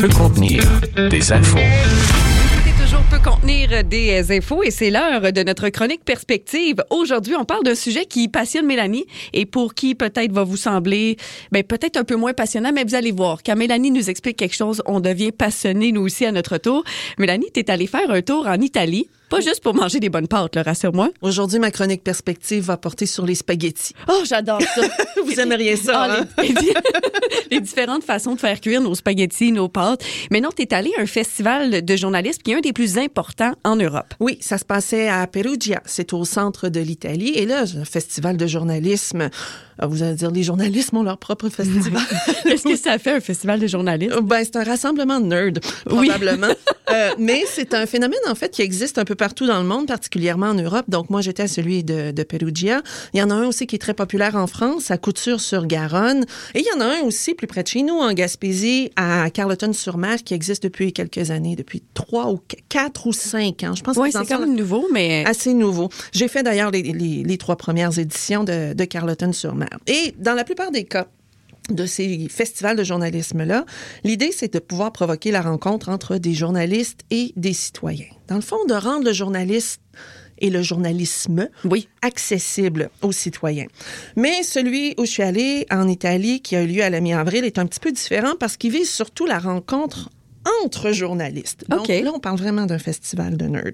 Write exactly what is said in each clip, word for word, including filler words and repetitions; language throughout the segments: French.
Peut contenir des infos. C'est toujours peut contenir des infos et c'est l'heure de notre chronique Perspective. Aujourd'hui, on parle d'un sujet qui passionne Mélanie et pour qui peut-être va vous sembler ben, peut-être un peu moins passionnant, mais vous allez voir. Quand Mélanie nous explique quelque chose, on devient passionné nous aussi à notre tour. Mélanie, t'es allée faire un tour en Italie. Pas juste pour manger des bonnes pâtes, là, rassure-moi. Aujourd'hui, ma chronique Perspective va porter sur les spaghettis. Oh, j'adore ça. Vous aimeriez ça, ah, hein? les, les, les différentes façons de faire cuire nos spaghettis, nos pâtes. Mais non, t'es allé à un festival de journalisme qui est un des plus importants en Europe. Oui, ça se passait à Perugia. C'est au centre de l'Italie. Et là, un festival de journalisme. Vous allez dire, les journalistes ont leur propre festival. Qu'est-ce que ça fait, un festival de journalisme? Ben, c'est un rassemblement de nerds, probablement. Oui. euh, mais c'est un phénomène, en fait, qui existe un peu partout dans le monde, particulièrement en Europe. Donc, moi, j'étais à celui de, de Perugia. Il y en a un aussi qui est très populaire en France, à Couture-sur-Garonne. Et il y en a un aussi, plus près de chez nous, en Gaspésie, à Carleton-sur-Mer, qui existe depuis quelques années, depuis trois ou quatre ou cinq ans. Je pense oui, que c'est quand même nouveau, mais... Assez nouveau. J'ai fait d'ailleurs les, les, les trois premières éditions de, de Carleton-sur-Mer. Et dans la plupart des cas de ces festivals de journalisme-là, l'idée, c'est de pouvoir provoquer la rencontre entre des journalistes et des citoyens. Dans le fond, de rendre le journaliste et le journalisme oui. accessible aux citoyens. Mais celui où je suis allée en Italie, qui a eu lieu à la mi-avril, est un petit peu différent parce qu'il vise surtout la rencontre entre journalistes. Donc okay. là, on parle vraiment d'un festival de nerds.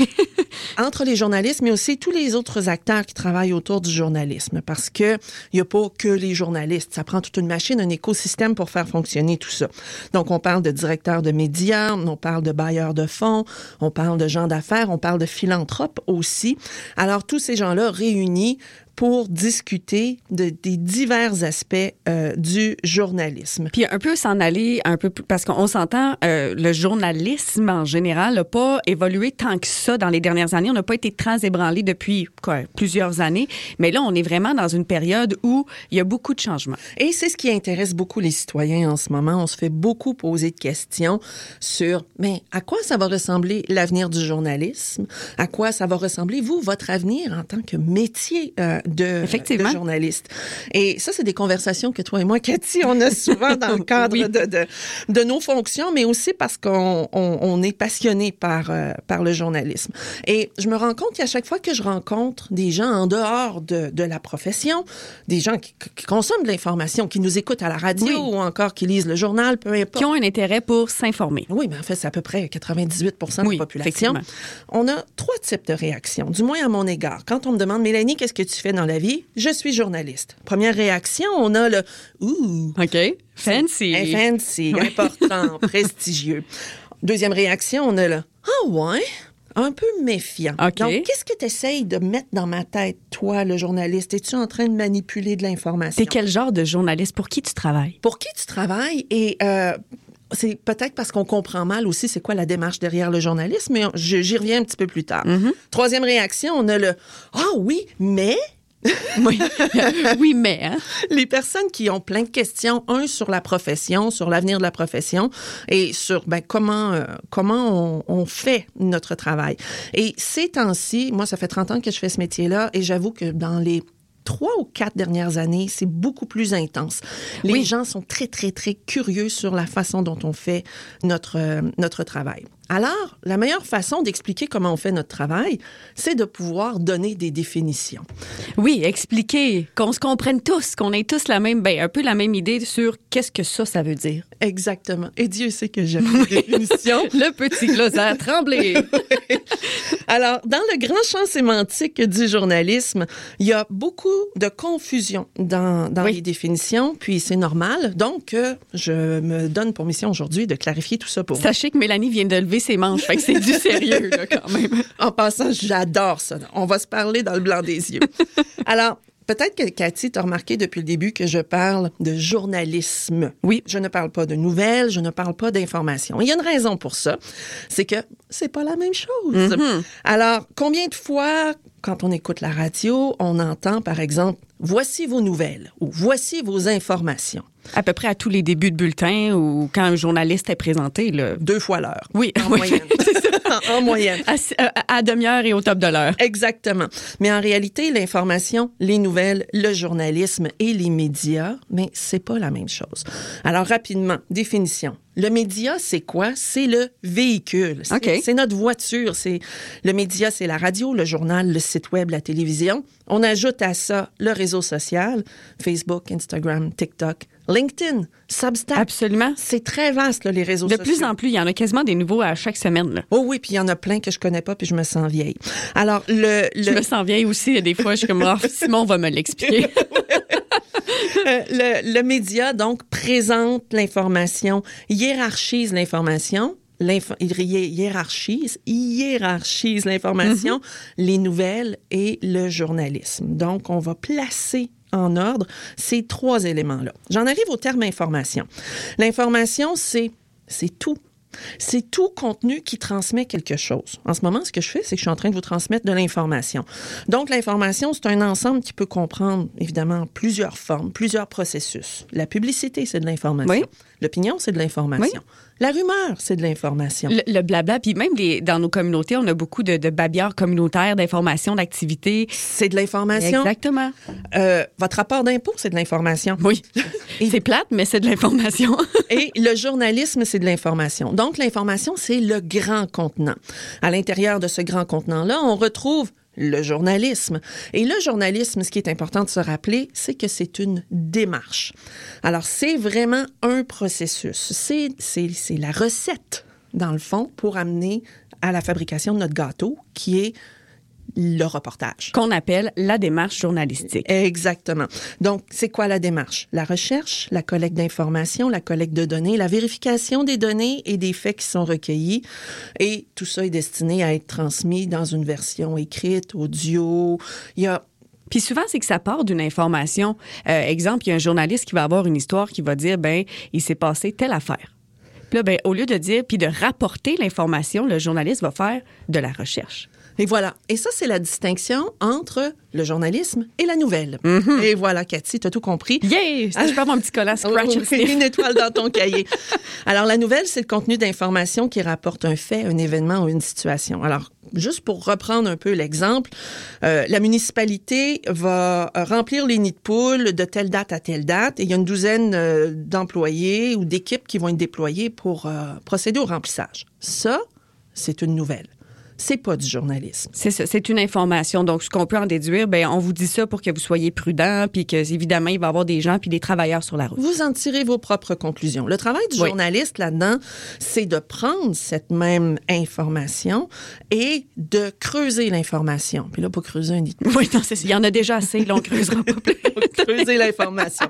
Entre les journalistes, mais aussi tous les autres acteurs qui travaillent autour du journalisme, parce que il y a pas que les journalistes. Ça prend toute une machine, un écosystème pour faire fonctionner tout ça. Donc, on parle de directeurs de médias, on parle de bailleurs de fonds, on parle de gens d'affaires, on parle de philanthropes aussi. Alors, tous ces gens-là réunis pour discuter de, des divers aspects euh, du journalisme. Puis un peu s'en aller, un peu parce qu'on s'entend, euh, le journalisme en général n'a pas évolué tant que ça dans les dernières années. On n'a pas été très ébranlé depuis quoi, plusieurs années. Mais là, on est vraiment dans une période où il y a beaucoup de changements. Et c'est ce qui intéresse beaucoup les citoyens en ce moment. On se fait beaucoup poser de questions sur, mais à quoi ça va ressembler l'avenir du journalisme? À quoi ça va ressembler, vous, votre avenir en tant que métier euh, De, de journaliste. Et ça, c'est des conversations que toi et moi, Cathy, on a souvent dans le cadre oui. de, de, de nos fonctions, mais aussi parce qu'on on, on est passionné par, euh, par le journalisme. Et je me rends compte qu'à chaque fois que je rencontre des gens en dehors de, de la profession, des gens qui, qui consomment de l'information, qui nous écoutent à la radio oui. ou encore qui lisent le journal, peu importe. Qui ont un intérêt pour s'informer. Oui, mais en fait, c'est à peu près quatre-vingt-dix-huit pour cent oui, de la population. On a trois types de réactions, du moins à mon égard. Quand on me demande, Mélanie, qu'est-ce que tu fais dans la vie? Je suis journaliste. Première réaction, on a le « ouh ». OK. Fancy. Fancy, important, prestigieux. Deuxième réaction, on a le « ah ouais ». Un peu méfiant. Okay. Donc, qu'est-ce que tu essayes de mettre dans ma tête, toi, le journaliste? Es-tu en train de manipuler de l'information? T'es quel genre de journaliste? Pour qui tu travailles? Pour qui tu travailles? Et... Euh, c'est peut-être parce qu'on comprend mal aussi c'est quoi la démarche derrière le journalisme, mais j'y reviens un petit peu plus tard. Mm-hmm. Troisième réaction, on a le « ah oui, mais... » oui. oui, mais... Hein? Les personnes qui ont plein de questions, un, sur la profession, sur l'avenir de la profession et sur ben, comment, euh, comment on, on fait notre travail. Et ces temps-ci, moi, ça fait trente ans que je fais ce métier-là et j'avoue que dans les trois ou quatre dernières années, c'est beaucoup plus intense. Les oui. gens sont très, très, très curieux sur la façon dont on fait notre, euh, notre travail. Alors, la meilleure façon d'expliquer comment on fait notre travail, c'est de pouvoir donner des définitions. Oui, expliquer, qu'on se comprenne tous, qu'on ait tous la même, ben, un peu la même idée sur qu'est-ce que ça, ça veut dire. Exactement. Et Dieu sait que j'aime les définitions. Le petit glossaire tremblé. Alors, dans le grand champ sémantique du journalisme, il y a beaucoup de confusion dans, dans oui. les définitions, puis c'est normal. Donc, euh, je me donne pour mission aujourd'hui de clarifier tout ça pour vous. Sachez que Mélanie vient de lever ses manches, fait que c'est du sérieux, là, quand même. En passant, j'adore ça. On va se parler dans le blanc des yeux. Alors, peut-être que Cathy, t'as remarqué depuis le début que je parle de journalisme. Oui. Je ne parle pas de nouvelles, je ne parle pas d'informations. Il y a une raison pour ça. C'est que c'est pas la même chose. Mm-hmm. Alors, combien de fois, quand on écoute la radio, on entend, par exemple, « Voici vos nouvelles » ou « Voici vos informations ». À peu près à tous les débuts de bulletin ou quand un journaliste est présenté. Là. Deux fois l'heure. Oui, en oui. moyenne. en moyenne. À, à, à demi-heure et au top de l'heure. Exactement. Mais en réalité, l'information, les nouvelles, le journalisme et les médias, mais c'est pas la même chose. Alors, rapidement, définition. Le média, c'est quoi? C'est le véhicule. C'est, OK. c'est notre voiture. C'est, le média, c'est la radio, le journal, le site web, la télévision. On ajoute à ça le réseau social, Facebook, Instagram, TikTok, LinkedIn, Substack. Absolument. C'est très vaste, là, les réseaux De sociaux. plus en plus, il y en a quasiment des nouveaux à chaque semaine. Là. Oh oui, puis il y en a plein que je connais pas, puis je me sens vieille. Alors, le... le... Je me sens vieille aussi. Des fois, je suis comme, oh, Simon va me l'expliquer. Euh, le, le média, donc, présente l'information, hiérarchise l'information, l'info- il hi- hiérarchise, hiérarchise l'information, mm-hmm. les nouvelles et le journalisme. Donc, on va placer en ordre ces trois éléments-là. J'en arrive au terme information. L'information, c'est, c'est tout. C'est tout contenu qui transmet quelque chose. En ce moment, ce que je fais, c'est que je suis en train de vous transmettre de l'information. Donc, l'information, c'est un ensemble qui peut comprendre, évidemment, plusieurs formes, plusieurs processus. La publicité, c'est de l'information. Oui. L'opinion, c'est de l'information. Oui. La rumeur, c'est de l'information. Le, le blabla, puis même les, dans nos communautés, on a beaucoup de, de babillards communautaires, d'informations, d'activités. C'est de l'information. Exactement. Euh, votre rapport d'impôt, c'est de l'information. Oui. C'est plate, mais c'est de l'information. Et le journalisme, c'est de l'information. Donc, l'information, c'est le grand contenant. À l'intérieur de ce grand contenant-là, on retrouve le journalisme. Et le journalisme, ce qui est important de se rappeler, c'est que c'est une démarche. Alors, c'est vraiment un processus. C'est, c'est, c'est la recette, dans le fond, pour amener à la fabrication de notre gâteau, qui est le reportage. Qu'on appelle la démarche journalistique. Exactement. Donc, c'est quoi la démarche? La recherche, la collecte d'informations, la collecte de données, la vérification des données et des faits qui sont recueillis. Et tout ça est destiné à être transmis dans une version écrite, audio. Il y a Puis souvent, c'est que ça part d'une information. Euh, exemple, il y a un journaliste qui va avoir une histoire qui va dire, ben, il s'est passé telle affaire. Puis là, ben, au lieu de dire, puis de rapporter l'information, le journaliste va faire de la recherche. Et voilà. Et ça, c'est la distinction entre le journalisme et la nouvelle. Mm-hmm. Et voilà, Cathy, tu as tout compris. Yeah! Je peux avoir mon petit collant scratch. Oh, une étoile dans ton cahier. Alors, la nouvelle, c'est le contenu d'information qui rapporte un fait, un événement ou une situation. Alors, juste pour reprendre un peu l'exemple, euh, la municipalité va remplir les nids de poules de telle date à telle date et il y a une douzaine euh, d'employés ou d'équipes qui vont être déployées pour euh, procéder au remplissage. Ça, c'est une nouvelle. C'est pas du journalisme. C'est ça, c'est une information. Donc, ce qu'on peut en déduire, ben, on vous dit ça pour que vous soyez prudents, puis que, évidemment, il va y avoir des gens puis des travailleurs sur la route. Vous en tirez vos propres conclusions. Le travail du oui. journaliste là-dedans, c'est de prendre cette même information et de creuser l'information. Puis là, pour creuser un nid de... Oui, non, c'est ça. Il y en a déjà assez, là, on creusera pas plus. creuser l'information.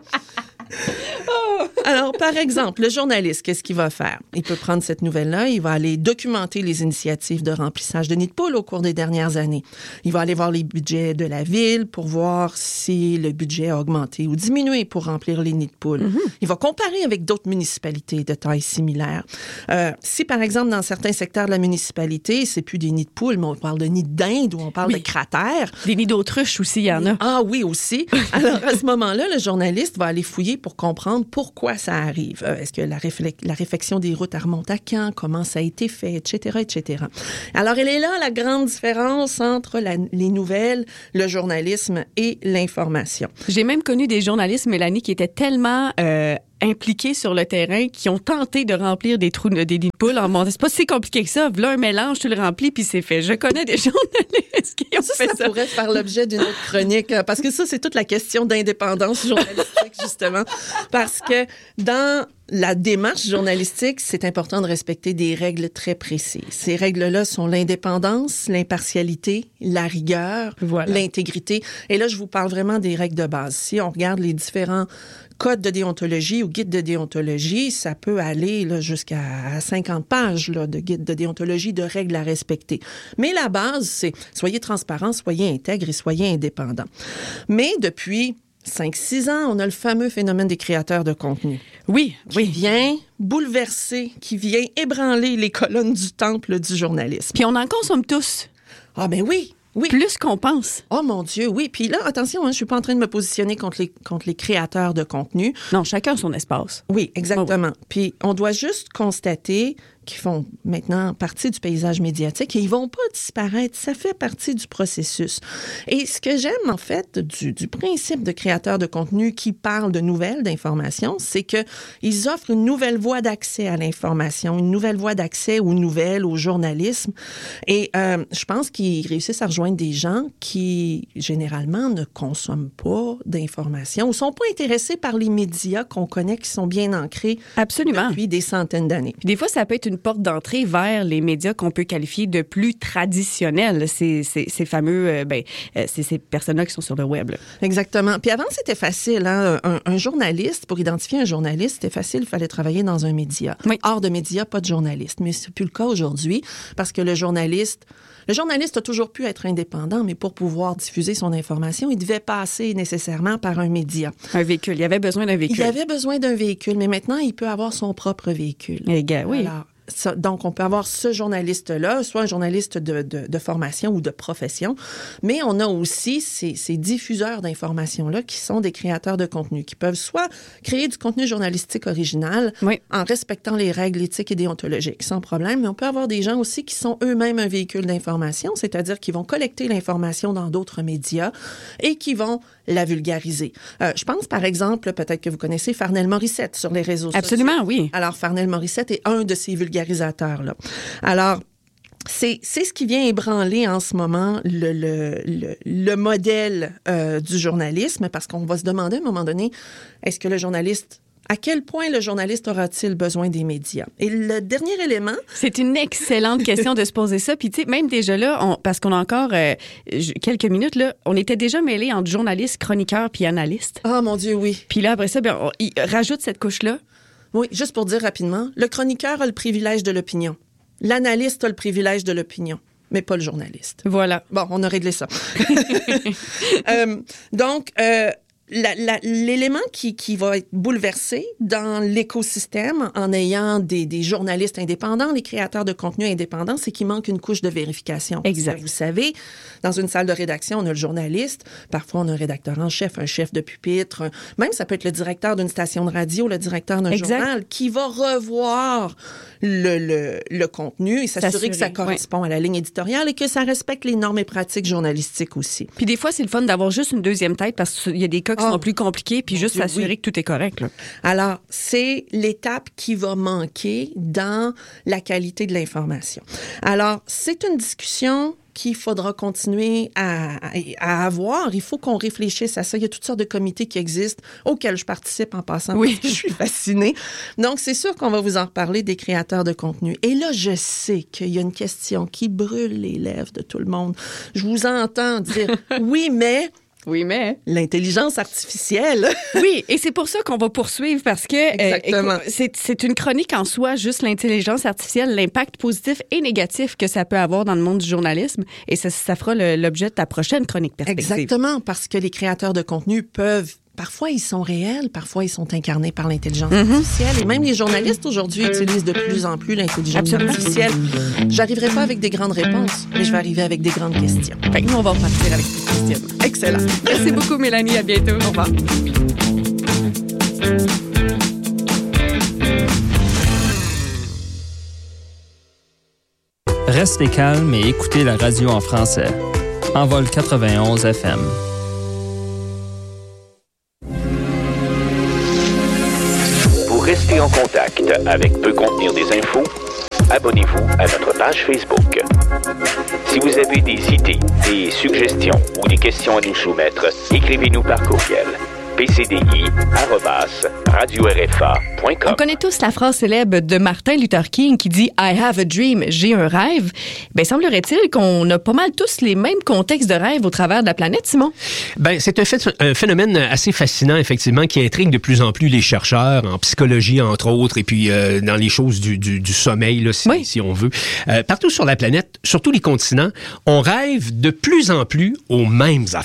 Alors, par exemple, le journaliste, qu'est-ce qu'il va faire? Il peut prendre cette nouvelle-là, il va aller documenter les initiatives de remplissage de nids de poules au cours des dernières années. Il va aller voir les budgets de la ville pour voir si le budget a augmenté ou diminué pour remplir les nids de poules. Mm-hmm. Il va comparer avec d'autres municipalités de taille similaire. Euh, si, par exemple, dans certains secteurs de la municipalité, c'est plus des nids de poules, mais on parle de nids de dinde ou on parle oui. de cratères. Des nids d'autruche aussi, il y en a. Ah oui, aussi. Alors, à ce moment-là, le journaliste va aller fouiller pour comprendre pourquoi ça arrive. Euh, est-ce que la, réfle- la réfection des routes remonte à quand? Comment ça a été fait? Etc., et cetera. Alors, elle est là la grande différence entre la, les nouvelles, le journalisme et l'information. J'ai même connu des journalistes, Mélanie, qui étaient tellement... Euh, impliqués sur le terrain, qui ont tenté de remplir des trous, des nids de poules en montant. C'est pas si compliqué que ça. Là, un mélange, tu le remplis, puis c'est fait. Je connais des journalistes qui ont ça, fait ça. Ça pourrait faire l'objet d'une autre chronique, parce que ça, c'est toute la question d'indépendance journalistique, justement. Parce que dans la démarche journalistique, c'est important de respecter des règles très précises. Ces règles-là sont l'indépendance, l'impartialité, la rigueur, voilà. l'intégrité. Et là, je vous parle vraiment des règles de base. Si on regarde les différents codes de déontologie ou guides de déontologie, ça peut aller là, jusqu'à cinquante pages là, de guides de déontologie, de règles à respecter. Mais la base, c'est soyez transparent, soyez intègre et soyez indépendant. Mais depuis cinq six ans, on a le fameux phénomène des créateurs de contenu. Oui, qui oui. vient bouleverser, qui vient ébranler les colonnes du temple du journalisme. Puis on en consomme tous. Ah ben oui! Oui. Plus qu'on pense. Oh mon Dieu, oui. Puis là, attention, hein, je suis pas en train de me positionner contre les, contre les créateurs de contenu. Non, chacun son espace. Oui, exactement. Oh. Puis on doit juste constater qui font maintenant partie du paysage médiatique et ils vont pas disparaître. Ça fait partie du processus. Et ce que j'aime, en fait, du, du principe de créateur de contenu qui parle de nouvelles, d'informations, c'est qu'ils offrent une nouvelle voie d'accès à l'information, une nouvelle voie d'accès aux nouvelles, au journalisme. Et euh, je pense qu'ils réussissent à rejoindre des gens qui, généralement, ne consomment pas d'informations ou sont pas intéressés par les médias qu'on connaît, qui sont bien ancrés Absolument. depuis des centaines d'années. Des fois, ça peut être une porte d'entrée vers les médias qu'on peut qualifier de plus traditionnels, ces, ces, ces fameux, euh, ben, euh, c'est ces personnes-là qui sont sur le web. Là. Exactement. Puis avant, c'était facile. Hein? Un, un journaliste, pour identifier un journaliste, c'était facile, il fallait travailler dans un média. Oui. Hors de médias, pas de journaliste. Mais c'est plus le cas aujourd'hui parce que le journaliste... Le journaliste a toujours pu être indépendant, mais pour pouvoir diffuser son information, il devait passer nécessairement par un média. Un véhicule. Il y avait besoin d'un véhicule. Il avait besoin d'un véhicule, mais maintenant, il peut avoir son propre véhicule. Les gars, oui. Alors, ça, donc, on peut avoir ce journaliste-là, soit un journaliste de, de, de formation ou de profession, mais on a aussi ces, ces diffuseurs d'informations-là qui sont des créateurs de contenu, qui peuvent soit créer du contenu journalistique original oui. en respectant les règles éthiques et déontologiques, sans problème, mais on peut avoir des gens aussi qui sont eux-mêmes un véhicule d'information, c'est-à-dire qu'ils vont collecter l'information dans d'autres médias et qui vont la vulgariser. Euh, je pense, par exemple, peut-être que vous connaissez Farnell Morissette sur les réseaux Absolument, sociaux. oui. Alors, Farnell Morissette est un de ces vulgarisateurs-là. Alors, c'est, c'est ce qui vient ébranler en ce moment le, le, le, le modèle euh, du journalisme, parce qu'on va se demander à un moment donné, est-ce que le journaliste... À quel point le journaliste aura-t-il besoin des médias? Et le dernier élément... C'est une excellente question de se poser ça. Puis, tu sais, même déjà là, on, parce qu'on a encore euh, quelques minutes, là, on était déjà mêlés entre journaliste, chroniqueur puis analyste. Ah, mon Dieu, oui. Puis là, après ça, bien, on, il rajoute cette couche-là. Oui, juste pour dire rapidement, le chroniqueur a le privilège de l'opinion. L'analyste a le privilège de l'opinion, mais pas le journaliste. Voilà. Bon, on a réglé ça. euh, donc... Euh, La, la, l'élément qui, qui va être bouleversé dans l'écosystème en ayant des, des journalistes indépendants, les créateurs de contenu indépendants, c'est qu'il manque une couche de vérification. Exact. Vous savez, dans une salle de rédaction, on a le journaliste, parfois on a un rédacteur en chef, un chef de pupitre, un, même ça peut être le directeur d'une station de radio, le directeur d'un exact. journal, qui va revoir le, le, le contenu et s'assurer S'assurer, que ça correspond ouais. à la ligne éditoriale et que ça respecte les normes et pratiques journalistiques aussi. Puis des fois, c'est le fun d'avoir juste une deuxième tête parce qu'il y a des cas qui oh. sont plus compliqués, puis juste Dieu, s'assurer oui. que tout est correct. Là. Alors, c'est l'étape qui va manquer dans la qualité de l'information. Alors, c'est une discussion qu'il faudra continuer à, à avoir. Il faut qu'on réfléchisse à ça. Il y a toutes sortes de comités qui existent, auxquels je participe en passant, oui. parce que je suis fascinée. Donc, c'est sûr qu'on va vous en reparler des créateurs de contenu. Et là, je sais qu'il y a une question qui brûle les lèvres de tout le monde. Je vous entends dire « oui, mais... » Oui, mais... L'intelligence artificielle. Oui, et c'est pour ça qu'on va poursuivre parce que Exactement. Euh, c'est, c'est une chronique en soi, juste l'intelligence artificielle, l'impact positif et négatif que ça peut avoir dans le monde du journalisme. Et ça, ça fera le, l'objet de ta prochaine chronique perspective. Exactement, parce que les créateurs de contenu peuvent... Parfois, ils sont réels, parfois, ils sont incarnés par l'intelligence mm-hmm. artificielle. Et même les journalistes, aujourd'hui, utilisent de plus en plus l'intelligence Absolument. artificielle. J'arriverai pas avec des grandes réponses, mais je vais arriver avec des grandes questions. Fait que nous, on va repartir avec ces questions. Excellent. Merci beaucoup, Mélanie. À bientôt. Au revoir. Restez calme et écoutez la radio en français. Envol quatre-vingt-onze F M. Pour rester en contact avec Peut contenir des infos, abonnez-vous à notre page Facebook. Si vous avez des idées, des suggestions ou des questions à nous soumettre, écrivez-nous par courriel. p c d i arobase radio r f a point com. On connaît tous la phrase célèbre de Martin Luther King qui dit « I have a dream », j'ai un rêve. Bien, semblerait-il qu'on a pas mal tous les mêmes contextes de rêve au travers de la planète, Simon? Bien, c'est un, fait, un phénomène assez fascinant, effectivement, qui intrigue de plus en plus les chercheurs, en psychologie, entre autres, et puis euh, dans les choses du, du, du sommeil, là, si, oui. si on veut. Euh, partout sur la planète, sur tous les continents, on rêve de plus en plus aux mêmes affaires.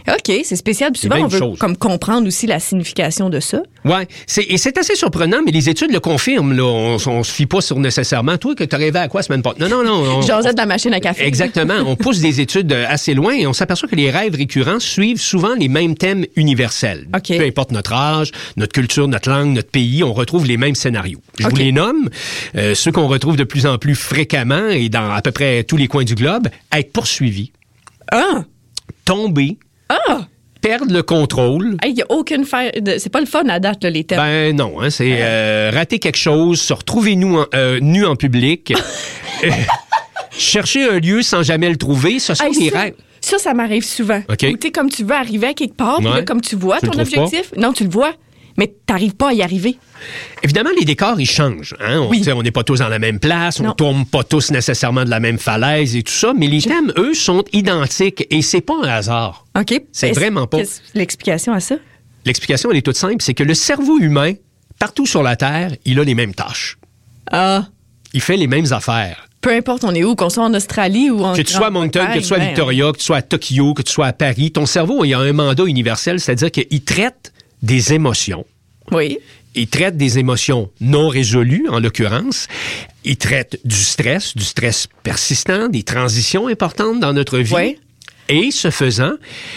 OK, c'est spécial. Puis souvent, on veut choses. comme comprendre aussi la signification de ça. Oui, et c'est assez surprenant, mais les études le confirment. Là. On ne se fie pas sur nécessairement. Toi, que tu rêvé à quoi semaine passée? Non, non, non. On, J'osais de la machine à café. Exactement. On pousse des études assez loin et on s'aperçoit que les rêves récurrents suivent souvent les mêmes thèmes universels. Okay. Peu importe notre âge, notre culture, notre langue, notre pays, on retrouve les mêmes scénarios. Je okay. vous les nomme. Euh, ceux qu'on retrouve de plus en plus fréquemment et dans à peu près tous les coins du globe, être poursuivi, ah. tomber, ah. perdre le contrôle. Il hey, n'y a aucune fa... C'est pas le fun à date, là, les thèmes. Ben non, hein, c'est euh, rater quelque chose, se retrouver nu en, euh, nu en public, euh, chercher un lieu sans jamais le trouver, ce sont hey, des ça, rêves. Ça, ça m'arrive souvent. Okay. Où t'es comme tu veux arriver à quelque part, puis ouais. là, comme tu vois tu ton objectif, pas? Non, tu le vois, mais t'arrives pas à y arriver. Évidemment, les décors, ils changent. Hein? On oui. on n'est pas tous dans la même place, non. on tombe pas tous nécessairement de la même falaise et tout ça, mais les Je... thèmes, eux, sont identiques et c'est pas un hasard. OK. C'est Est-ce... vraiment pas. Qu'est-ce... L'explication à ça? L'explication, elle est toute simple, c'est que le cerveau humain, partout sur la Terre, il a les mêmes tâches. Ah. Il fait les mêmes affaires. Peu importe on est où, qu'on soit en Australie ou en... Que tu sois à Moncton, que tu sois à Victoria, que tu sois à Tokyo, que tu sois à Paris, ton cerveau, il a un mandat universel, c'est-à-dire qu'il traite des émotions. Oui. Il traite des émotions non résolues, en l'occurrence. Il traite du stress, du stress persistant, des transitions importantes dans notre vie. Oui. Et ce faisant,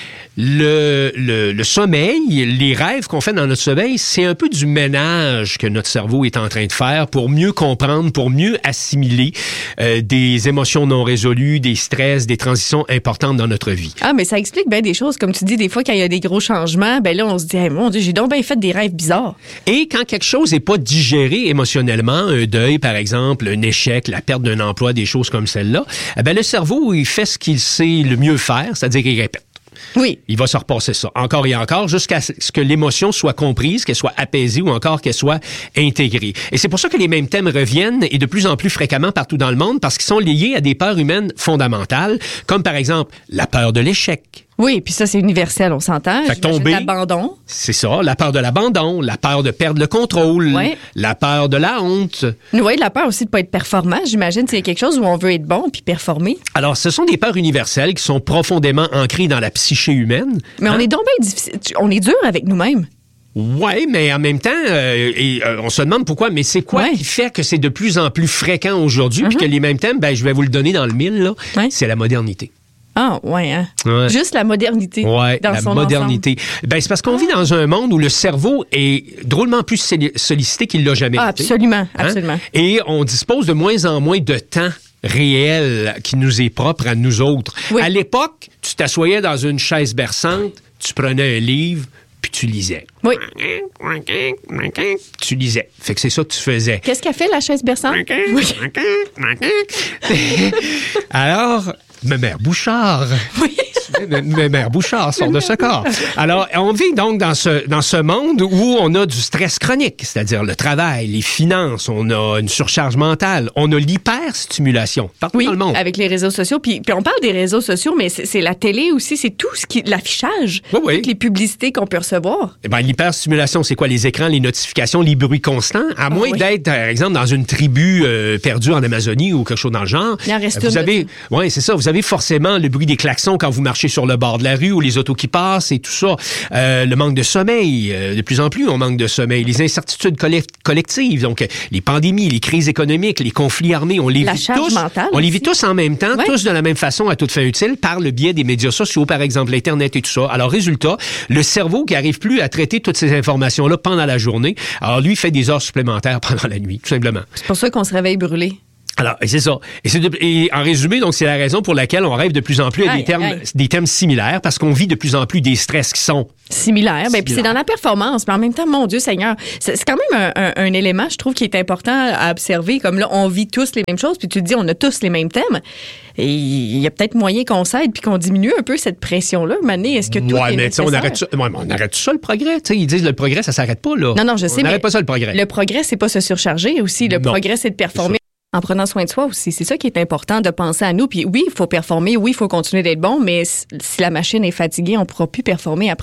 le, le, le sommeil, les rêves qu'on fait dans notre sommeil, c'est un peu du ménage que notre cerveau est en train de faire pour mieux comprendre, pour mieux assimiler euh, des émotions non résolues, des stress, des transitions importantes dans notre vie. Ah, mais ça explique bien des choses. Comme tu dis, des fois, quand il y a des gros changements, ben là, on se dit, hey, mon Dieu, j'ai donc bien fait des rêves bizarres. Et quand quelque chose n'est pas digéré émotionnellement, un deuil, par exemple, un échec, la perte d'un emploi, des choses comme celle-là, eh ben le cerveau, il fait ce qu'il sait le mieux faire, c'est-à-dire qu'il répète. Oui. Il va se repasser ça encore et encore jusqu'à ce que l'émotion soit comprise, qu'elle soit apaisée ou encore qu'elle soit intégrée. Et c'est pour ça que les mêmes thèmes reviennent et de plus en plus fréquemment partout dans le monde parce qu'ils sont liés à des peurs humaines fondamentales, comme par exemple la peur de l'échec. Oui, puis ça, c'est universel, on s'entend. Fait que tomber, l'abandon. C'est ça, la peur de l'abandon, la peur de perdre le contrôle, ouais. la peur de la honte. Oui, la peur aussi de ne pas être performant. J'imagine que c'est quelque chose où on veut être bon puis performer. Alors, ce sont des peurs universelles qui sont profondément ancrées dans la psyché humaine. Mais hein? on est donc bien difficile. On est dur avec nous-mêmes. Oui, mais en même temps, euh, et, euh, on se demande pourquoi, mais c'est quoi ouais. qui fait que c'est de plus en plus fréquent aujourd'hui, puis mm-hmm. que les mêmes thèmes, ben, je vais vous le donner dans le mille, là, ouais. c'est la modernité. Ah, ouais, hein? Ouais. Juste la modernité. Oui, dans la son modernité. Ben, c'est parce qu'on ah. vit dans un monde où le cerveau est drôlement plus sollicité qu'il l'a jamais ah, été. Absolument, hein? absolument. Et on dispose de moins en moins de temps réel qui nous est propre à nous autres. Oui. À l'époque, tu t'assoyais dans une chaise berçante, tu prenais un livre, puis tu lisais. Oui. Tu lisais. Fait que c'est ça que tu faisais. Qu'est-ce qu'a fait la chaise berçante? Oui. Alors, ma mère Bouchard. Oui. Ma mère Bouchard sort de ce corps. Alors, on vit donc dans ce, dans ce monde où on a du stress chronique, c'est-à-dire le travail, les finances, on a une surcharge mentale, on a l'hyperstimulation partout oui, dans le monde. Avec les réseaux sociaux. Puis, puis on parle des réseaux sociaux, mais c'est, c'est la télé aussi, c'est tout ce qui, l'affichage, oui, oui. toutes les publicités qu'on peut recevoir. Eh bien, l'hyperstimulation, c'est quoi? Les écrans, les notifications, les bruits constants. À ah, moins oui. d'être, par exemple, dans une tribu euh, perdue en Amazonie ou quelque chose dans le genre. Il en reste vous une avez, oui, c'est ça. Vous avez forcément le bruit des klaxons quand vous marchez sur le bord de la rue ou les autos qui passent et tout ça. Euh, le manque de sommeil. Euh, de plus en plus, on manque de sommeil. Les incertitudes collectives. Donc, les pandémies, les crises économiques, les conflits armés, on les la vit charge tous. Mentale on les aussi. vit tous en même temps, ouais. tous de la même façon, à toute fin utile, par le biais des médias sociaux, par exemple, l'Internet et tout ça. Alors, résultat, le cerveau qui n'arrive plus à traiter toutes ces informations-là pendant la journée, alors lui, fait des heures supplémentaires pendant la nuit, tout simplement. C'est pour ça qu'on se réveille brûlé. Alors, c'est ça. Et, c'est de, et en résumé, donc, c'est la raison pour laquelle on rêve de plus en plus à aïe, des termes, aïe. des thèmes similaires, parce qu'on vit de plus en plus des stress qui sont similaires. Ben, puis c'est dans la performance. Mais en même temps, mon Dieu Seigneur, c'est, c'est quand même un, un, un élément, je trouve, qui est important à observer. Comme là, on vit tous les mêmes choses, puis tu te dis, on a tous les mêmes thèmes. Et il y a peut-être moyen qu'on s'aide puis qu'on diminue un peu cette pression-là. Mané, est-ce que tout ouais, est mais nécessaire? On arrête ça, ouais, on arrête ça, le progrès. T'sais, ils disent le progrès, ça s'arrête pas, là. Non, non, je sais, on mais n'arrête pas ça, le progrès. Le progrès, c'est pas se surcharger aussi. Le non. progrès, c'est de performer. En prenant soin de soi aussi. C'est ça qui est important, de penser à nous. Puis oui, il faut performer, oui, il faut continuer d'être bon, mais si la machine est fatiguée, on ne pourra plus performer après.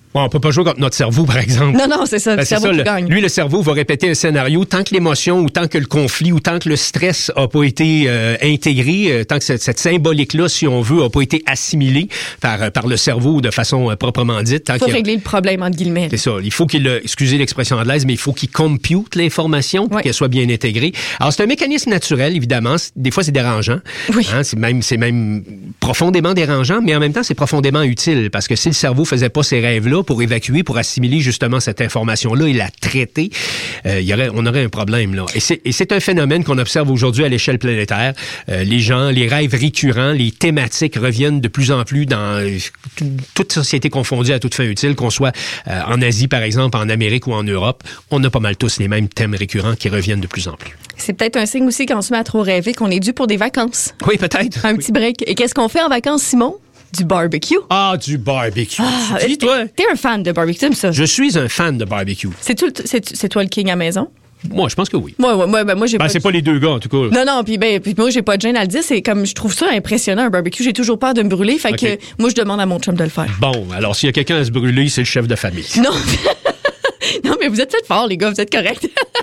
Bon, on peut pas jouer contre notre cerveau, par exemple. Non, non, c'est ça, Ben, le c'est cerveau ça, qui le- gagne. Lui, le cerveau va répéter un scénario tant que l'émotion ou tant que le conflit ou tant que le stress a pas été euh, intégré, euh, tant que cette, cette symbolique-là, si on veut, a pas été assimilée par, euh, par le cerveau de façon euh, proprement dite. Tant Il faut qu'il y a- régler le problème, entre guillemets. C'est ça. Il faut qu'il, euh, excusez l'expression anglaise, mais il faut qu'il compute l'information pour Ouais. qu'elle soit bien intégrée. Alors, c'est un mécanisme naturel, évidemment. C'est- Des fois, c'est dérangeant. Oui. Hein, c'est même, c'est même profondément dérangeant, mais en même temps, c'est profondément utile parce que si le cerveau faisait pas ces rêves-là pour évacuer, pour assimiler justement cette information-là et la traiter, euh, il y aurait, on aurait un problème, là. Et c'est, et c'est un phénomène qu'on observe aujourd'hui à l'échelle planétaire. Euh, les gens, les rêves récurrents, les thématiques reviennent de plus en plus dans euh, tout- toute société confondue à toute fin utile, qu'on soit euh, en Asie, par exemple, en Amérique ou en Europe. On a pas mal tous les mêmes thèmes récurrents qui reviennent de plus en plus. C'est peut-être un signe aussi qu'on se met à trop rêver, qu'on est dû pour des vacances. Oui, peut-être. Un Oui. petit break. Et qu'est-ce qu'on fait en vacances, Simon? Du barbecue. Ah, du barbecue. Ah, tu dis, t'es- toi? T'es un fan de barbecue, t'aimes ça? Je suis un fan de barbecue. C'est, tout le- c'est, c'est toi le king à la maison? Moi, je pense que oui. Moi, ouais, moi, ben, moi j'ai Ben, pas... c'est pas les deux gars, en tout cas. Non, non, puis ben, puis moi, j'ai pas de gêne à le dire. C'est comme, je trouve ça impressionnant, un barbecue. J'ai toujours peur de me brûler. Fait OK. que moi, je demande à mon chum de le faire. Bon, alors s'il y a quelqu'un à se brûler, c'est le chef de famille. Non. Non, mais vous êtes fait fort, les gars, vous êtes corrects.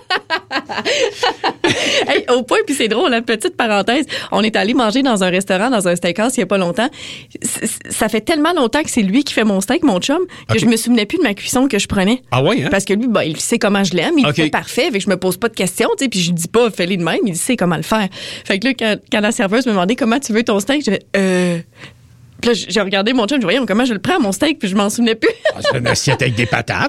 Hey, au point, puis c'est drôle, la petite parenthèse, on est allé manger dans un restaurant, dans un steakhouse, il y a pas longtemps. C- c- Ça fait tellement longtemps que c'est lui qui fait mon steak, mon chum, que OK. je me souvenais plus de ma cuisson que je prenais. Ah ouais, hein? Parce que lui, bah, il sait comment je l'aime, il OK. le fait parfait, fait que je me pose pas de questions, tu sais, puis je dis pas fais-le de même, il sait comment le faire. Fait que là, quand, quand la serveuse me demandait comment tu veux ton steak, je disais euh Puis là, j'ai regardé mon chum, je voyais comment je le prends, mon steak, puis je m'en souvenais plus. Ah, c'est une assiette avec des patates.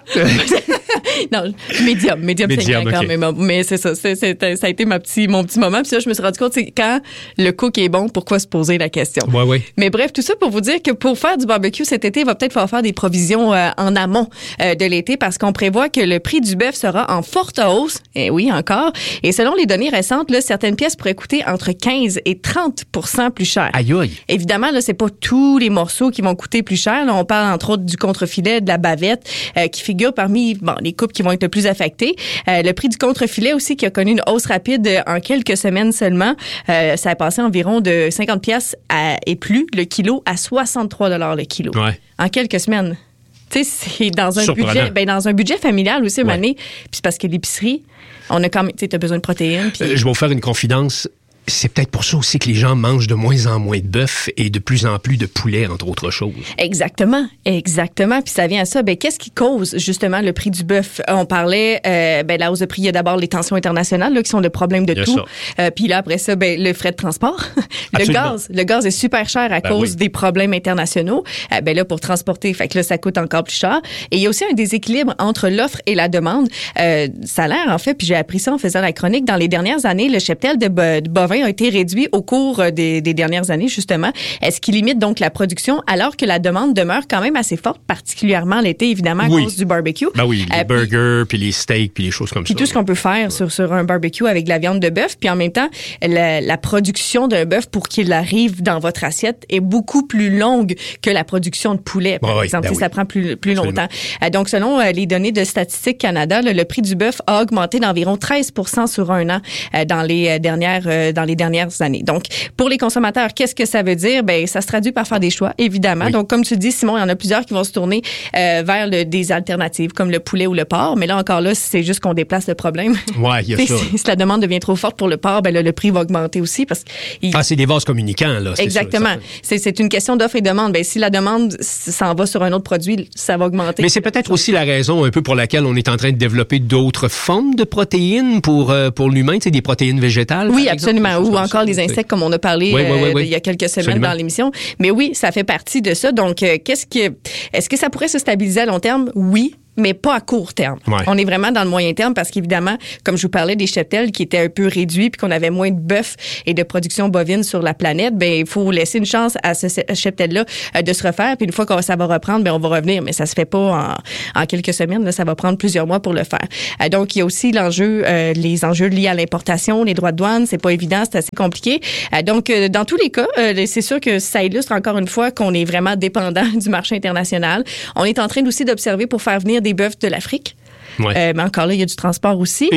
Non, médium, médium, Médium, saignant quand OK. même. Mais c'est ça, c'est, c'est- ça a été ma petit, mon petit moment. Puis là, je me suis rendu compte, c'est quand le cook est bon, pourquoi se poser la question? Ouais, ouais. Mais bref, tout ça pour vous dire que pour faire du barbecue cet été, il va peut-être falloir faire des provisions euh, en amont euh, de l'été parce qu'on prévoit que le prix du bœuf sera en forte hausse. Et oui, encore. Et selon les données récentes, là, certaines pièces pourraient coûter entre quinze et trente pour cent plus cher. Aïe, aïe. Évidemment, là, c'est pas tous les morceaux qui vont coûter plus cher. Là, on parle entre autres du contrefilet, de la bavette, euh, qui figure parmi bon, les coupes qui vont être le plus affectées. Euh, le prix du contrefilet aussi, qui a connu une hausse rapide euh, en quelques semaines seulement. Euh, ça a passé environ de cinquante pièces et plus le kilo à soixante-trois dollars le kilo. Ouais. En quelques semaines. Tu sais, c'est dans un Surprenant. budget, ben dans un budget familial aussi, une Ouais. année. Puis c'est parce que l'épicerie, on a quand même, tu sais, t'as besoin de protéines. Puis Euh, je vais vous faire une confidence. C'est peut-être pour ça aussi que les gens mangent de moins en moins de bœuf et de plus en plus de poulet, entre autres choses. Exactement, exactement. Puis ça vient à ça. Ben, qu'est-ce qui cause justement le prix du bœuf? On parlait, euh, ben, la hausse de prix, il y a d'abord les tensions internationales là, qui sont le problème de Bien tout. sûr. Euh, puis là, après ça, ben, le frais de transport. le Absolument. gaz. Le gaz est super cher à Ben cause oui. des problèmes internationaux. Euh, ben là, pour transporter, fait que là, ça coûte encore plus cher. Et il y a aussi un déséquilibre entre l'offre et la demande. Euh, ça a l'air, en fait, puis j'ai appris ça en faisant la chronique, dans les dernières années, le cheptel de, bo- de bovins a été réduit au cours euh, des, des dernières années, justement. Est-ce qui limite donc la production alors que la demande demeure quand même assez forte, particulièrement l'été, évidemment, à Oui. cause du barbecue. Ben oui, les Euh, puis- burgers, puis les steaks, puis les choses comme puis ça. tout ce qu'on peut faire sur, sur un barbecue avec de la viande de bœuf. Puis en même temps, la, la production d'un bœuf pour qu'il arrive dans votre assiette est beaucoup plus longue que la production de poulet, par Ouais, exemple. ben Tu sais, Ça oui. prend plus, plus Absolument. longtemps. Euh, donc, selon euh, les données de Statistique Canada, là, le prix du bœuf a augmenté d'environ treize pour cent sur un an euh, dans, les, euh, dernières, euh, dans les dernières années. Donc, pour les consommateurs, qu'est-ce que ça veut dire? Ben, ça se traduit par faire des choix, évidemment. Oui. Donc, comme tu dis, Simon, il y en a plusieurs qui vont se tourner euh, vers le- des alternatives, comme le poulet ou le porc. Mais là, encore là, c'est juste qu'on déplace le problème. Ouais, il y a T'sais, ça. si, si la demande devient trop forte pour le porc, ben là, le prix va augmenter aussi parce que il- Ah, c'est des vases communicants, là. c'est exactement. sûr, C'est, c'est une question d'offre et demande. Ben si la demande s- s'en va sur un autre produit, ça va augmenter. Mais c'est peut-être aussi la raison un peu pour laquelle on est en train de développer d'autres formes de protéines pour, euh, pour l'humain, tu sais, des protéines végétales. Oui, par exemple, absolument. des choses Ou comme encore ça, les tu sais. insectes, comme on a parlé Oui, oui, oui, euh, oui. il y a quelques semaines Absolument. dans l'émission. Mais oui, ça fait partie de ça. Donc, euh, qu'est-ce que, est-ce que ça pourrait se stabiliser à long terme? Oui. Mais pas à court terme. Ouais. On est vraiment dans le moyen terme parce qu'évidemment, comme je vous parlais des cheptels qui étaient un peu réduits puis qu'on avait moins de bœuf et de production bovine sur la planète, ben il faut laisser une chance à ce cheptel-là euh, de se refaire. Puis une fois que ça va reprendre, ben on va revenir. Mais ça se fait pas en, en quelques semaines. Là, ça va prendre plusieurs mois pour le faire. Euh, donc il y a aussi l'enjeu, euh, les enjeux liés à l'importation, les droits de douane. C'est pas évident, c'est assez compliqué. Euh, donc euh, dans tous les cas, euh, c'est sûr que ça illustre encore une fois qu'on est vraiment dépendant du marché international. On est en train aussi d'observer pour faire venir des bœufs de l'Afrique. Ouais. Euh, mais encore là, il y a du transport aussi. Et où?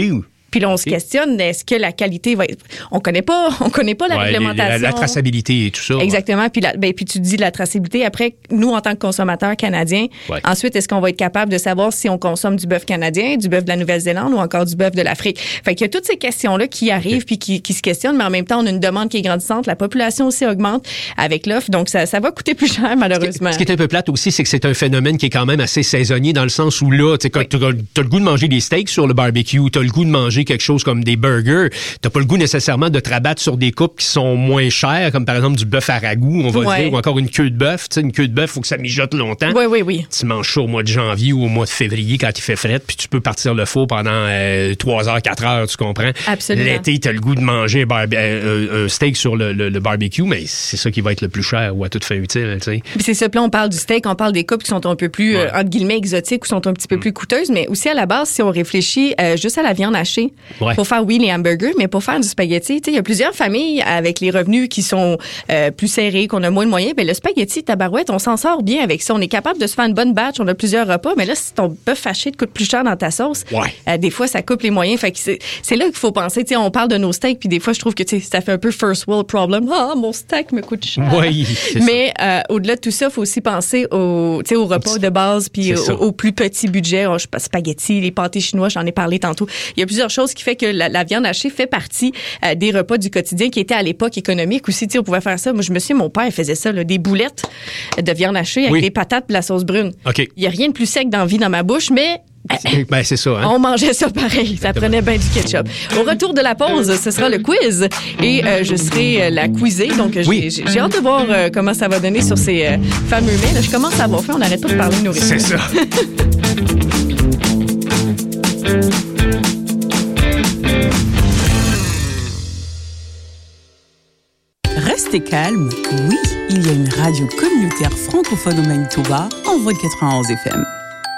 Puis là, on se questionne, est-ce que la qualité va être... On connaît pas, on connaît pas la ouais, réglementation. La, la traçabilité et tout ça. Exactement. Ouais. Puis, la, ben, puis tu dis la traçabilité. Après, nous, en tant que consommateurs canadiens, ouais. ensuite, est-ce qu'on va être capable de savoir si on consomme du bœuf canadien, du bœuf de la Nouvelle-Zélande ou encore du bœuf de l'Afrique? Fait qu'il y a toutes ces questions-là qui arrivent okay. puis qui, qui se questionnent, mais en même temps, on a une demande qui est grandissante. La population aussi augmente avec l'offre. Donc, ça, ça va coûter plus cher, malheureusement. Ce qui est un peu plate aussi, c'est que c'est un phénomène qui est quand même assez saisonnier dans le sens où là, tu sais, quand oui. tu as le goût de manger des steaks sur le barbecue, tu as le goût de manger quelque chose comme des burgers, tu pas le goût nécessairement de te rabattre sur des coupes qui sont moins chères, comme par exemple du bœuf à ragoût, on va ouais. dire, ou encore une queue de bœuf. Tu sais, une queue de bœuf, il faut que ça mijote longtemps. Oui, oui, oui. Tu manges ça au mois de janvier ou au mois de février quand il fait fret, puis tu peux partir le four pendant euh, trois heures, quatre heures, tu comprends? Absolument. L'été, tu as le goût de manger bar- euh, un steak sur le, le, le barbecue, mais c'est ça qui va être le plus cher ou à toute fin utile, tu sais. Puis c'est ça, puis là, on parle du steak, on parle des coupes qui sont un peu plus, ouais. euh, entre guillemets, exotiques ou sont un petit peu mm. plus coûteuses, mais aussi à la base, si on réfléchit euh, juste à la viande hachée, ouais. pour faire, oui, les hamburgers, mais pour faire du spaghetti, tu sais, il y a plusieurs familles avec les revenus qui sont euh, plus serrés, qu'on a moins de moyens, bien le spaghetti, tabarouette, on s'en sort bien avec ça. On est capable de se faire une bonne batch, on a plusieurs repas, mais là, si ton bœuf haché te coûte plus cher dans ta sauce, ouais. euh, des fois, ça coupe les moyens. Fait que c'est, c'est là qu'il faut penser, tu sais, on parle de nos steaks, puis des fois, je trouve que, tu sais, ça fait un peu first world problem. Ah, mon steak me coûte cher. Oui, mais euh, au-delà de tout ça, il faut aussi penser au, tu sais, au repas de base, puis au, au plus petit budget. Oh, je sais pas, spaghetti, les pâtés chinois, j'en ai parlé tantôt. Il y a plusieurs choses qui fait que la, la viande hachée fait partie euh, des repas du quotidien qui étaient à l'époque économiques aussi. Tu sais, on pouvait faire ça. Moi, je me souviens, mon père faisait ça, là, des boulettes de viande hachée avec oui. des patates et la sauce brune. Okay. Il n'y a rien de plus sec dans la vie dans ma bouche, mais ben, c'est ça, hein? On mangeait ça pareil. Ça prenait bien du ketchup. Au retour de la pause, ce sera le quiz. Et euh, je serai euh, la quizée. Donc, oui. j'ai, j'ai hâte de voir euh, comment ça va donner sur ces euh, fameux mets. Là, je commence à avoir faim. On n'arrête pas de parler de nourriture. C'est ça. Restez calme. Oui, il y a une radio communautaire francophone au Manitoba, Envol quatre-vingt-onze F M.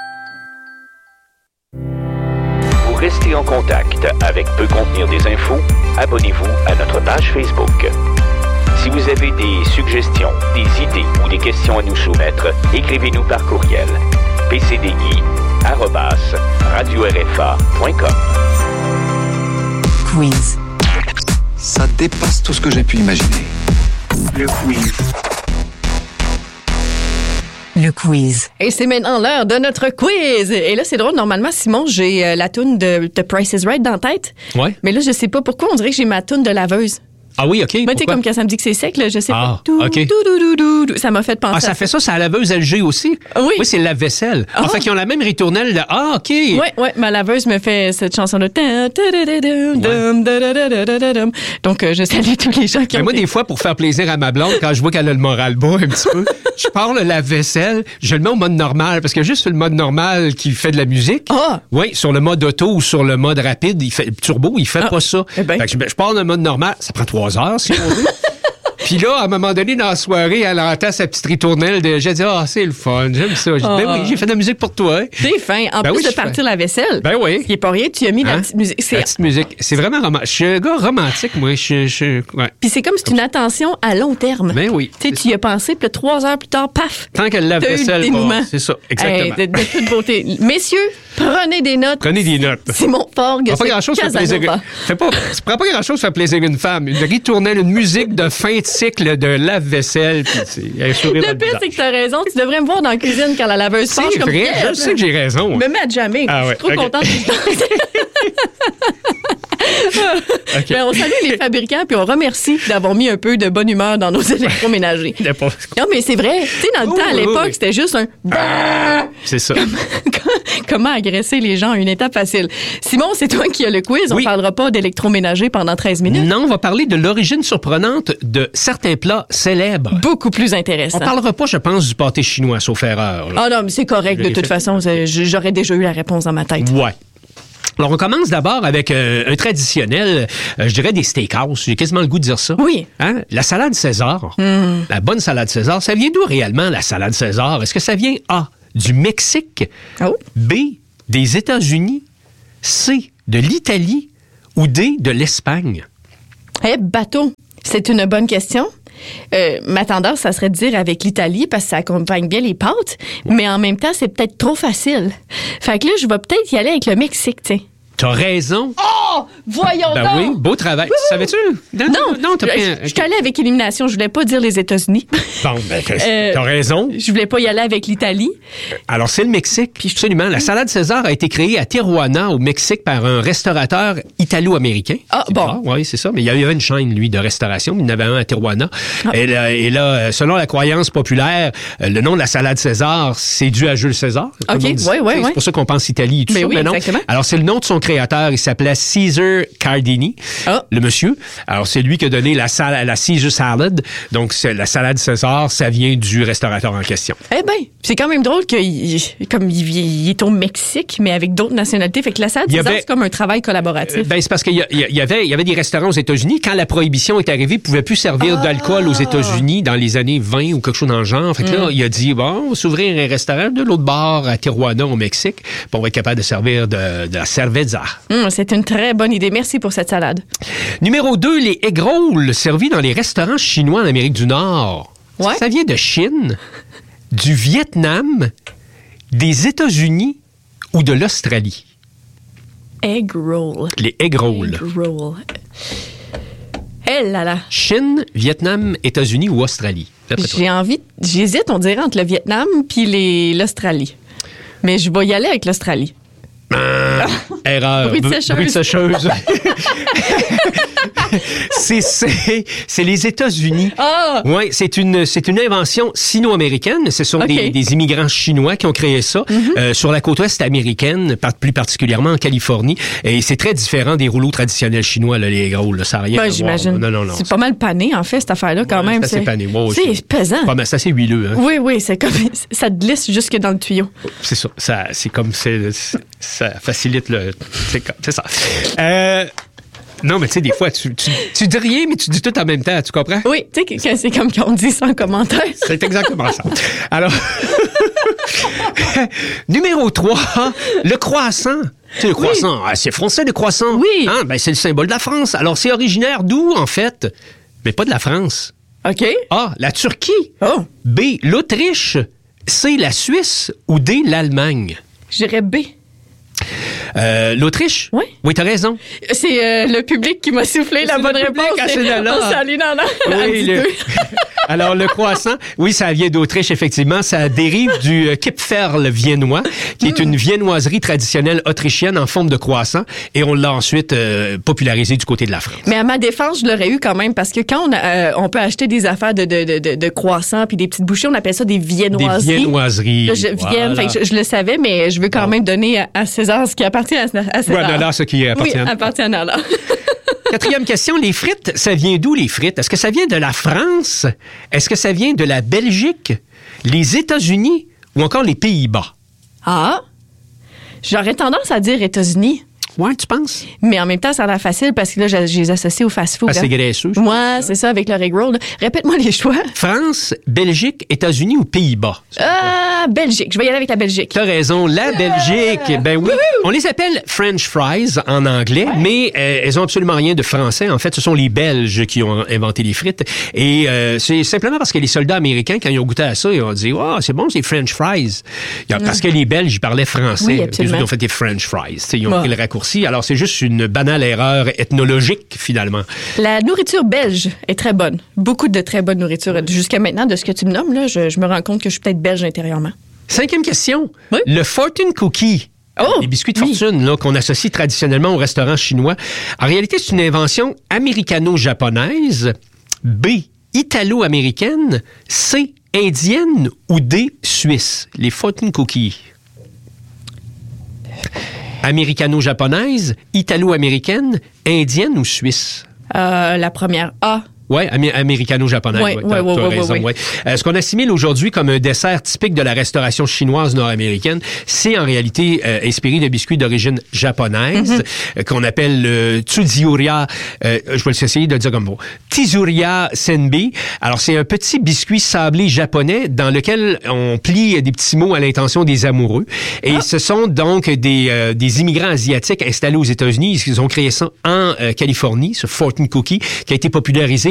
Restez en contact avec Peut contenir des infos, abonnez-vous à notre page Facebook. Si vous avez des suggestions, des idées ou des questions à nous soumettre, écrivez-nous par courriel p c d i arobase radio r f a point com. Quiz. Ça dépasse tout ce que j'ai pu imaginer. Le quiz. Le quiz. Et c'est maintenant l'heure de notre quiz. Et là, c'est drôle. Normalement, Simon, j'ai euh, la toune de The Price is Right dans la tête. Ouais. Mais là, je sais pas pourquoi. On dirait que j'ai ma toune de laveuse. Ah oui, OK. Ben, tu sais, comme quand ça me dit que c'est sec, là, je sais ah, pas. Tout, OK. Tout, tout, tout, tout, ça m'a fait penser. Ah, ça à fait ça, c'est à la laveuse L G aussi? Oui. Oui, c'est la vaisselle. Ah. En fait, ils ont la même ritournelle. De... Ah, OK. Oui, oui, ma laveuse me fait cette chanson-là. Ouais. Donc, euh, je salue tous les gens qui Mais ont. moi, des fois, pour faire plaisir à ma blonde, quand je vois qu'elle a le moral bas un petit peu, je pars le lave-vaisselle, je le mets au mode normal, parce que juste sur le mode normal qui fait de la musique. Ah. Oui, sur le mode auto ou sur le mode rapide, il fait turbo, il fait ah. pas ça. Eh ben. Fait que je, je pars le mode normal. Ça prend trois heures, si on veut. Puis là, à un moment donné, dans la soirée, elle entend sa petite ritournelle. De... J'ai dit, ah, oh, c'est le fun, j'aime ça. J'ai dit, oh. ben oui, j'ai fait de la musique pour toi. C'est fin. En ben plus oui, de partir fais... la vaisselle. Ben oui. Ce qui est pas rien, tu as mis hein? la petite musique. C'est... La petite musique. C'est vraiment romantique. Je suis un gars romantique, moi. Je, je... Ouais. Puis c'est comme c'est une attention à long terme. Ben oui. Tu sais, tu y as pensé, puis trois heures plus tard, paf. Tant qu'elle lave vaisselle, bon, c'est ça. Exactement. Hey, de, de toute beauté. Messieurs, prenez des notes. Prenez des notes. Simon Forgue. Pas grand-chose fait plaisir. Fais pas, ça prend pas grand-chose faire plaisir à une femme. Une ritournelle, une musique de fin de cycle de lave-vaisselle. Puis un sourire le pire, c'est que tu as raison. Tu devrais me voir dans la cuisine quand la laveuse c'est penche. C'est vrai. Comme je sais que j'ai raison. Me mets jamais. Ah ouais, je suis trop okay. contente. Okay. Ben, on salue les fabricants puis on remercie d'avoir mis un peu de bonne humeur dans nos électroménagers. Non, mais c'est vrai. Tu sais, dans le oh, temps, à l'époque, oui. c'était juste un... Ah, c'est ça. Comment agresser les gens à une étape facile. Simon, c'est toi qui as le quiz. On ne oui. parlera pas d'électroménager pendant treize minutes. Non, on va parler de l'origine surprenante de certains plats célèbres. Beaucoup plus intéressant. On ne parlera pas, je pense, du pâté chinois, sauf erreur. Ah non, mais c'est correct. De toute fait. façon, j'aurais déjà eu la réponse dans ma tête. Ouais. Alors, on commence d'abord avec euh, un traditionnel, euh, je dirais des steakhouse. J'ai quasiment le goût de dire ça. Oui. Hein? La salade César. Mm. La bonne salade César. Ça vient d'où réellement, la salade César? Est-ce que ça vient A, du Mexique, oh. B, des États-Unis, C, de l'Italie ou D, de l'Espagne? Eh, hey, bateau. C'est une bonne question. Euh, ma tendance, ça serait de dire avec l'Italie parce que ça accompagne bien les pâtes, mais en même temps, c'est peut-être trop facile. Fait que là, je vais peut-être y aller avec le Mexique, tu sais. T'as raison. Oh! Voyons Ben donc! oui, beau travail. Tu savais-tu? Non, non, t'as je, pris je, un- je suis allée avec élimination. Je voulais pas dire les États-Unis. Bon, ben, t'as Euh, t'as raison. Je voulais pas y aller avec l'Italie. Alors, c'est le Mexique. Absolument. La salade César a été créée à Tijuana, au Mexique, par un restaurateur italo-américain. Ah, C'est bon. bizarre, oui, c'est ça. Mais il y avait une chaîne, lui, de restauration. Mais il y en avait un à Tijuana. Ah. Et, là, et là, euh, selon la croyance populaire, euh, le nom de la salade César, c'est dû à Jules César. Tout le OK, monde dit- ouais, ouais, C'est ouais. pour ça qu'on pense Italie et tout Mais ça. oui, mais non. exactement. Alors, c'est le nom de son créateur. Il s'appelait Caesar Cardini, Ah. le monsieur. Alors, c'est lui qui a donné la, sal- la Caesar salad. Donc, c'est la salade César, ça vient du restaurateur en question. Eh bien, c'est quand même drôle qu'il comme il, il est au Mexique, mais avec d'autres nationalités. Fait que la salade Il y César, avait- c'est comme un travail collaboratif. Euh, Ben, c'est parce qu'il y, a- il y avait, il y avait des restaurants aux États-Unis. Quand la prohibition est arrivée, ils ne pouvaient plus servir Ah! d'alcool aux États-Unis dans les années vingt ou quelque chose dans le genre. Fait que Mm. là, il a dit, bon, on va s'ouvrir un restaurant de l'autre bord à Tijuana, au Mexique, puis on va être capable de servir de, de la cerveza. Hum, c'est une très bonne idée. Merci pour cette salade. Numéro deux, les egg rolls servis dans les restaurants chinois en Amérique du Nord. Ouais. Ça vient de Chine, du Vietnam, des États-Unis ou de l'Australie. Egg roll. Les egg rolls. Egg roll. Eh là là. Chine, Vietnam, États-Unis ou Australie. D'après toi. J'ai envie, j'hésite, on dirait, entre le Vietnam puis les- l'Australie. Mais je vais y aller avec l'Australie. Ah, erreur. Bruit de Br- sécheuse. bruit de sécheuse. c'est, c'est, c'est les États-Unis. Ah! Oui, c'est une, c'est une invention sino-américaine. Ce sont OK. des, des immigrants chinois qui ont créé ça euh, sur la côte ouest américaine, par- plus particulièrement en Californie. Et c'est très différent des rouleaux traditionnels chinois, là, les gros. Là, ça n'a rien à Ben, voir. j'imagine. Non, non, non. C'est pas mal pané, en fait, cette affaire-là, quand Ouais, même. c'est assez pané. Ouais, ouais, c'est pesant. Pas mal, c'est assez huileux. Hein? Oui, oui, c'est comme ça te glisse jusque dans le tuyau. C'est ça. ça c'est comme c'est, c'est- ça facilite le. C'est, comme- c'est ça. Euh, non, mais tu sais, des fois, tu, tu, tu dis rien, mais tu dis tout en même temps. Tu comprends? Oui, tu sais, que- que c'est comme qu'on dit ça en commentaire. C'est exactement ça. Alors, numéro trois, le croissant. Tu sais, le croissant, ah, c'est français, le croissant. Oui. Hein? Ben, c'est le symbole de la France. Alors, c'est originaire d'où, en fait? Mais pas de la France. OK? A, la Turquie. Oh, B, l'Autriche. C, la Suisse. Ou D, l'Allemagne. j'irais B. Euh, L'Autriche? Oui. Oui, t'as raison. C'est euh, le public qui m'a soufflé la C'est bonne le public, réponse. ah, c'est là, là. On s'est allé dans la, la Oui, petite le- deux. Alors, le croissant, oui, ça vient d'Autriche, effectivement. Ça dérive du euh, Kipferl viennois, qui est une viennoiserie traditionnelle autrichienne en forme de croissant. Et on l'a ensuite euh, popularisé du côté de la France. Mais à ma défense, je l'aurais eu quand même parce que quand on, a, euh, on peut acheter des affaires de, de, de, de, de croissants puis des petites bouchées, on appelle ça des Des viennoiseries. viennoiseries. Là, je, Voilà. Vienne, fait que je, je le savais, mais je veux quand même donner à, à César ce qui appartient à, à César. Ouais, non, là, ce qui appartient. Oui, appartient à là. Quatrième question, les frites, ça vient d'où les frites? Est-ce que ça vient de la France? Est-ce que ça vient de la Belgique, les États-Unis ou encore les Pays-Bas? Ah! J'aurais tendance à dire États-Unis, Ouais, tu penses? mais en même temps, ça a l'air facile parce que là, je, je les associe au fast-food. Assez hein. graisseux. Ouais, c'est ça, avec le egg roll. Répète-moi les choix. France, Belgique, États-Unis ou Pays-Bas? Ah, Belgique. Je vais y aller avec la Belgique. T'as raison, la Belgique. Ben oui. On les appelle French fries en anglais, mais euh, elles ont absolument rien de français. En fait, ce sont les Belges qui ont inventé les frites. Et euh, c'est simplement parce que les soldats américains, quand ils ont goûté à ça, ils ont dit, oh, c'est bon, c'est French fries. Il y a- Parce que les Belges, ils parlaient français. Oui, absolument. Ils ont fait des French fries. T'sais, ils ont Ouais. pris le raccourci. Alors, c'est juste une banale erreur ethnologique, finalement. La nourriture belge est très bonne. Beaucoup de très bonne nourriture. Jusqu'à maintenant, de ce que tu me nommes, là, je, je me rends compte que je suis peut-être belge intérieurement. Cinquième question. Oui. Le fortune cookie. Oh, Les biscuits de oui. fortune là, qu'on associe traditionnellement au restaurant chinois. En réalité, c'est une invention américano-japonaise. B, italo-américaine. C, indienne. Ou D, suisse. Les fortune cookies. Américano-japonaise, italo-américaine, indienne ou suisse? Euh, la première A. Oui, amé- américano-japonaise. Ouais, ouais, ouais, t'as- ouais, t'as ouais, raison, ouais, ouais. ouais. Euh, ce qu'on assimile aujourd'hui comme un dessert typique de la restauration chinoise nord-américaine, c'est en réalité euh, inspiré de biscuits d'origine japonaise Mm-hmm. euh, qu'on appelle le tsujiuria. Euh, je vais essayer de le dire comme mot. Tizuria senbi. Alors, c'est un petit biscuit sablé japonais dans lequel on plie des petits mots à l'intention des amoureux. Et ce sont donc des, euh, des immigrants asiatiques installés aux États-Unis. Ils ont créé ça en euh, Californie, ce fortune cookie, qui a été popularisé